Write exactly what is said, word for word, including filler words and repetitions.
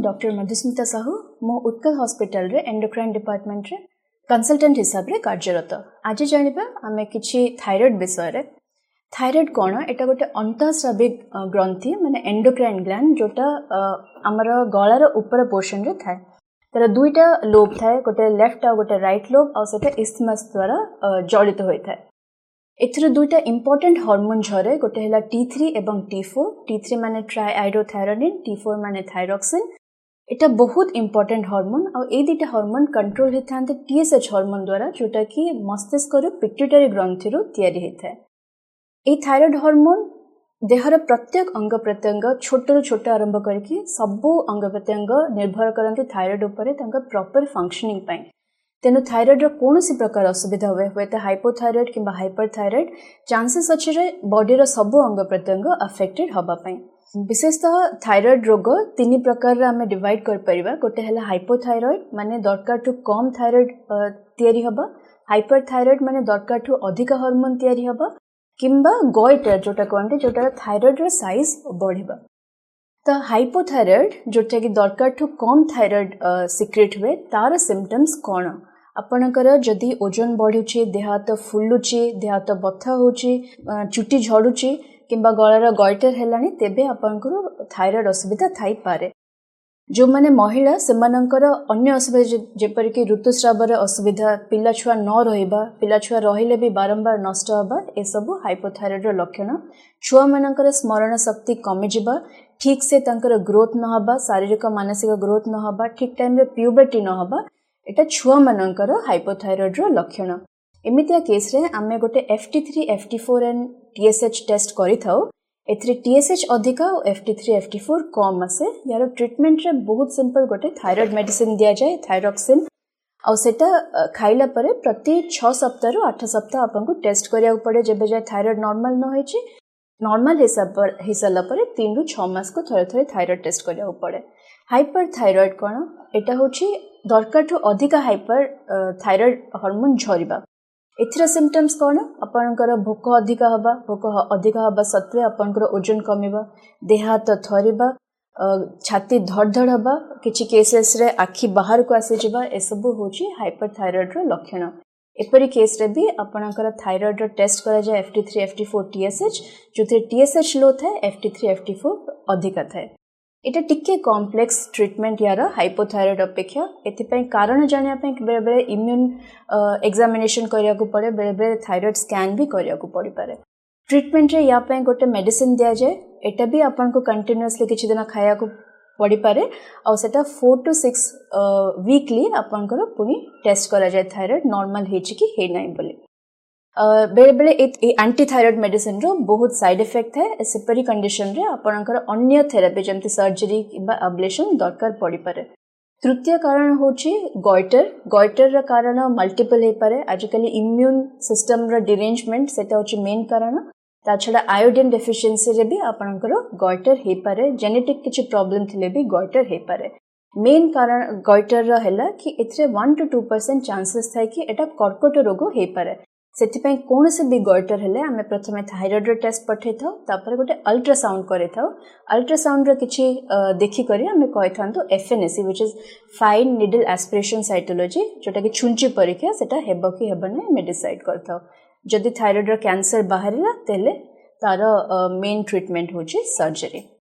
Doctor Madhusmita Sahu मो Utkal hospital रे endocrine department रे कंसल्टेंट हिसाब रे कार्यरत। आज जानिबा आमे किछि थायराइड विषय रे। थायराइड कोन एटा गोटे अंतःस्राविक ग्रंथि माने एंडोक्राइन ग्लैंड जोटा हमर गळार ऊपर पोर्शन रे थाए। तर दुईटा लोब थाए, गोटे लेफ्ट आ गोटे राइट लोब आ सेटा इस्थमस द्वारा जड़ित होई थाए। एथरे दुईटा इंपोर्टेंट हार्मोन झरे, गोटे हैला टी थ्री एवं टी फोर। टी थ्री माने ट्राइआइडोथायरोनिन, टी फोर माने थायरॉक्सिन। एटा बहुत इंपोर्टेंट हार्मोन आ ए दुईटा हार्मोन कंट्रोल हेथांते टीएसएच हार्मोन द्वारा, जोटा कि मस्तिष्क रो पिट्यूटरी ग्रंथि रो तयारी हेथाय। ए थायराइड हार्मोन देहर प्रत्येक अंग प्रत्यंग छोट रु छोट आरंभ करके सबु अंग प्रत्यंग निर्भर करते थायराइड उपरे तांका प्रॉपर फंक्शनिंग पई। तेनु थायराइड रो कोनोसी प्रकार असुविधा हुए हुए तो हाइपोथायराइड किंबा हाइपरथायराइड चांसेस अछि रे बॉडी रो सबु अंग प्रत्यंग अफेक्टेड हबा पई। विशेषतः थायराइड रोग तीन प्रकार रे हमें डिवाइड कर परिबा। गोटे हला हाइपोथायराइड माने दरकार टू कम थायराइड तयारी हबा, हाइपरथायराइड माने दरकार टू अधिक हार्मोन तयारी हबा, किंबा गोइटर जोटा कहते जोटा थायराइड रो साइज बढ़िबा। तो हाइपोथायराइड जोटा कि दरकार टू कम थायराइड सिक्रेट हुए तार सिम्पटम्स कौन? आपणकर जदि ओजन बढ़ुची, देह हाथ फुलुची, देह हाथ बथा होची, चुटी झड़ुची किंबा गଳାର गॉइटर हेलानी, तेबे आपणकर थायराइड असुविधा थाई पारे। जो माने महिला सेमानकर अन्य असुविधा जेपर कि ऋतुस्रावर असुविधा, पिला छुआ न रहिबा, पिला छुआ रहिले भी बारंबार नष्ट हबा, ए सब हाइपोथायराइड रो लक्षण। छुआ मानकर स्मरण शक्ति कमी जिबा, ठीक से तांकर ग्रोथ न हबा, शारीरिक मानसिक ग्रोथ न हबा, ठीक टाइम रे प्यूबर्टी न हबा, एटा छुआ मानकर हाइपोथायराइड रो लक्षण। एमितिया केस रे आमे गोटे F T three, F T four and T S H test करि थाउ। एथरे टी एस एच अधिका और F T three, F T four कम आसे। यार ट्रीटमेंट रे बहुत सिंपल गोटे थायराइड मेडिसिन दिया जाए, थायरॉक्सिन, और सेटा खाइला परे प्रति छह सप्ताह रु आठ सप्ताह आपन को टेस्ट करिया पड़े। जेबे जाय थायराइड नॉर्मल न होइची, नॉर्मल हिसाब पर हिसाला परे तीन रु छह मास को थरे थरे थायराइड टेस्ट करिया पड़े। हाइपरथायराइड कोन? एटा होची दरकार टू अधिका हाइपर थायराइड हार्मोन झरिबा। एथिरा सिम्पटम्स कोन? आपनकर भोक अधिका हबा, भोक अधिका हबा सत्वे आपनकर ओजन कमिबा, देह हाथ थरिबा, छाती धड़धड़ हबा, किछि केसेस रे आखि बाहर को आसी जिबा, ए सब होची हाइपरथायराइड रो लक्षण। एपरी केस रे भी आपनकर थायराइड रो टेस्ट करा जाय F T three, F T four, T S H. जोथे T S H लो थाए, F T three, F T four अधिका थाए। एटा टिके कॉम्प्लेक्स ट्रीटमेंट यार हाइपोथायराइड अपेक्षा। एथिपई कारण जानिया पई बेले बेले इम्यून एग्जामिनेशन करिया को पड़े, बेले बेले थायराइड स्कैन भी करिया को पड़ी पारे। ट्रीटमेंट रे या पई गोटे मेडिसिन दिया जाए, एटा भी आपन को कंटीन्यूअसली किछि दिन खाया को पड़ी पारे, और सेटा फोर टू सिक्स वीकली आपन को पुनी टेस्ट करा जाए थायराइड नॉर्मल हेछि कि हे नै बोली। बेले बेले एंटी थायराइड मेडिसिन रो बहुत साइड इफेक्ट है। सेपरी कंडीशन रे आपनकर अन्य थेरेपी जमती सर्जरी किबा अब्लेशन दरकार पड़ी पारे। तृतीय कारण होची गॉइटर। गॉइटर रा कारण मल्टीपल हे पारे। आजकल इम्यून सिस्टम रा डिरेंजमेंट सेटा होची मेन कारण। ता छडा आयोडीन डेफिशिएंसी रे भी आपनकर गॉइटर हे पारे। जेनेटिक किछि प्रॉब्लम थिले भी गॉइटर हे पारे। मेन कारण गॉइटर रा हैला कि एथरे one two two percent chances थाए कि एटा कर्कट रोग हे पारे। सेथिपई कोन से भी गॉइटर हेले आमे प्रथमे थायराइड रो टेस्ट पठे थाउ, तापर गोटे अल्ट्रासाउंड करे थाउ। अल्ट्रासाउंड रो किछि देखि करी आमे कहि थांतो F N A C, which is fine needle aspiration cytology, जोटा कि छुंची परीक्षा सेटा हेबो कि हेबने मे डिसाइड करथाउ। जदि थायराइड रो कैंसर बाहरिला तेले तार मेन ट्रीटमेंट होची सर्जरी।